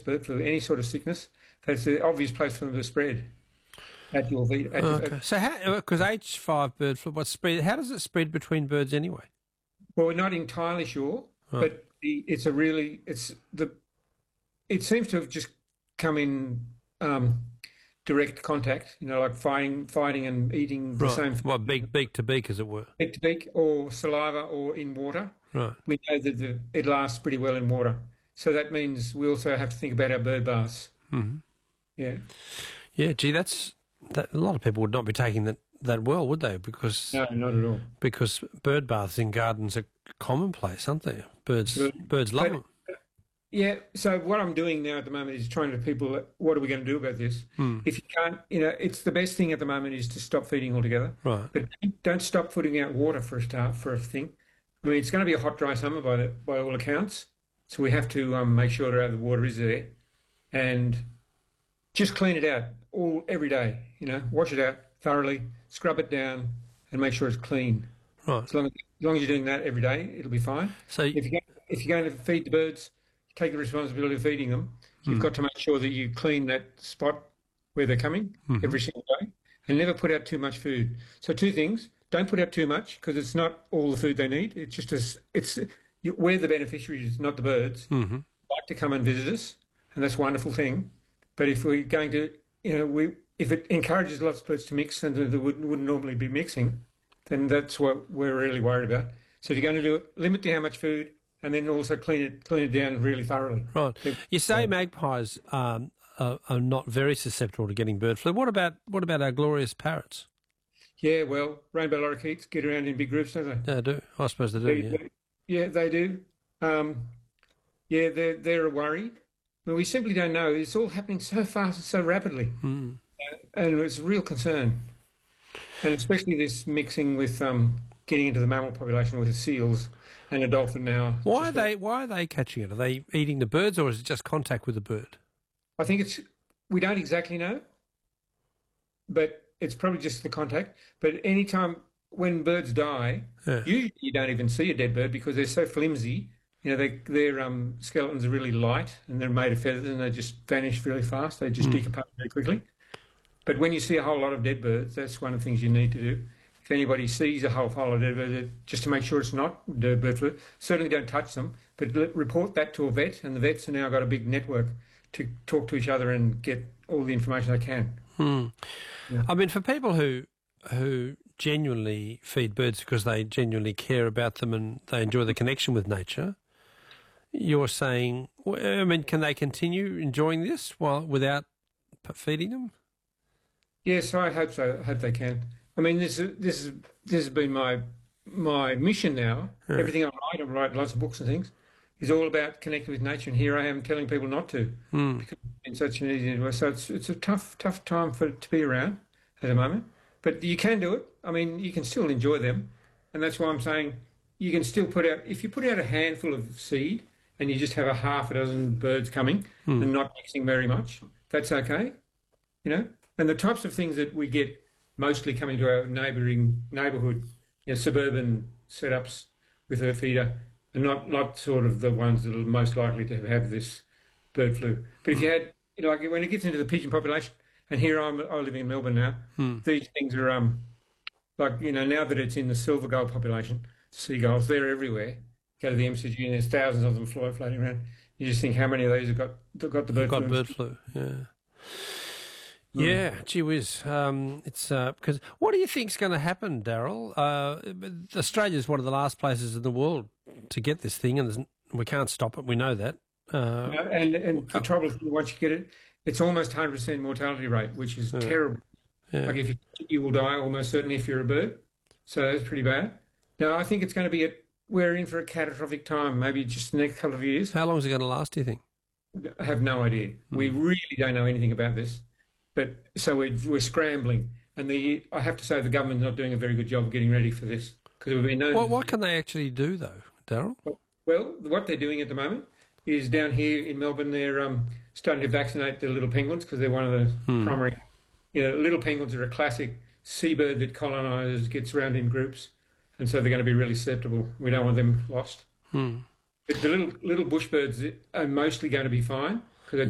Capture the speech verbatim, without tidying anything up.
bird flu, any sort of sickness, that's the obvious place for them to spread at your feet. At your, Okay. So how, because H five bird flu, what's spread, how does it spread between birds anyway? well, we're not entirely sure, Right. but the, it's a really, it's the, it seems to have just come in um, direct contact, you know, like fighting, fighting and eating the Right. same Well, beak, beak to beak, as it were. beak to beak or saliva or in water. Right. We know that the, it lasts pretty well in water. So that means we also have to think about our bird baths. Mm-hmm. Yeah. Yeah, gee, that's that. A lot of people would not be taking that that well, would they? Because No, not at all. because bird baths in gardens are commonplace, aren't they? Birds But- birds love but- them. Yeah. So what I'm doing now at the moment is trying to people, what are we going to do about this? Hmm. If you can't, you know, it's the best thing at the moment is to stop feeding altogether. Right. But don't stop putting out water for a start, for a thing. I mean, it's going to be a hot, dry summer by the, by all accounts. So we have to um, make sure that the water is there, and just clean it out all every day. You know, wash it out thoroughly, scrub it down, and make sure it's clean. Right. As long as, as long as you're doing that every day, it'll be fine. So If you if you're going to feed the birds, take the responsibility of feeding them. You've got to make sure that you clean that spot where they're coming every single day, and never put out too much food. So two things: don't put out too much because it's not all the food they need. It's just as it's you- we're the beneficiaries, not the birds. mhm. Like to come and visit us, and that's a wonderful thing. But if we're going to, you know, we if it encourages lots of birds to mix and they wouldn't, wouldn't normally be mixing, then that's what we're really worried about. So if you're going to do it, limit to how much food, and then also clean it clean it down really thoroughly. Right. You say magpies um, are, are not very susceptible to getting bird flu. What about what about our glorious parrots? Yeah, well, rainbow lorikeets get around in big groups, don't they? They do. I suppose they do. They- Yeah. they- yeah, they do. Um, yeah, they're they're a worry. But we simply don't know. It's all happening so fast and so rapidly, Mm. and it's a real concern. And especially this mixing with um, getting into the mammal population with the seals and the dolphin now. Why are they Why are they catching it? Are they eating the birds, or is it just contact with the bird? I think it's we don't exactly know, but it's probably just the contact. But anytime when birds die, Yeah. usually you don't even see a dead bird because they're so flimsy. You know, they, their um, skeletons are really light and they're made of feathers and they just vanish really fast. They just decompose very quickly. But when you see a whole lot of dead birds, that's one of the things you need to do. If anybody sees a whole whole lot of dead birds, just to make sure it's not dead bird flu, certainly don't touch them, but let- report that to a vet, and the vets have now got a big network to talk to each other and get all the information they can. Hmm. Yeah. I mean, for people who who genuinely feed birds because they genuinely care about them and they enjoy the connection with nature, you're saying, well, I mean, can they continue enjoying this while without p- feeding them? Yes, I hope so. I hope they can. I mean, this is this is this has been my my mission now. Yeah. Everything I write, I write lots of books and things, is all about connecting with nature. And here I am telling people not to, Hmm. because it's in such an easy way. So it's it's a tough tough time for it to be around at the moment. But you can do it. I mean, you can still enjoy them, and that's why I'm saying you can still put out. If you put out a handful of seed and you just have a half a dozen birds coming and not mixing very much, that's okay. You know, and the types of things that we get mostly coming to our neighbouring neighbourhood, you know, suburban setups with a feeder, and not not sort of the ones that are most likely to have this bird flu. But if you had, you know, like when it gets into the pigeon population, and here I'm I live in Melbourne now, these things are um like you know now that it's in the silver gull population, seagulls, they're everywhere. Go to the M C G and there's thousands of them fly, floating around. You just think how many of these have got have got the bird Got flu? bird flu, yeah. Yeah, gee whiz. Um, it's because what do you think's going to happen, Daryl? Uh, Australia is one of the last places in the world to get this thing, and there's, we can't stop it. We know that. Uh, No, and and the trouble is once you get it, it's almost one hundred percent mortality rate, which is terrible. yeah. Like if you, you will die almost certainly if you're a bird. So that's pretty bad. Now I think it's going to be a, we're in for a catastrophic time. Maybe just the next couple of years. How long is it going to last? Do you think? I have no idea. We really don't know anything about this. But so we're, we're scrambling, and the I have to say the government's not doing a very good job of getting ready for this because we've been known. What what can they actually do though, Daryl? Well, what they're doing at the moment is down here in Melbourne, they're um, starting to vaccinate the little penguins because they're one of the primary. You know, little penguins are a classic seabird that colonises, gets around in groups, and so they're going to be really susceptible. We don't want them lost. Hmm. But the little little bush birds are mostly going to be fine.